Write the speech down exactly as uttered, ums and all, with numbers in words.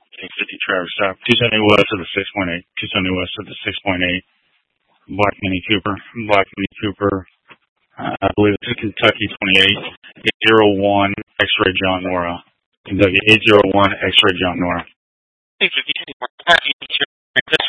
eight fifty Traverse South. two seventy west of the six point eight. two seventy west of the six point eight. Black Mini Cooper. Black Mini Cooper. Uh, I believe it's Kentucky twenty-eight. eight oh one X-Ray John Nora. Kentucky eight oh one X-Ray John Nora. eight fifty Kentucky.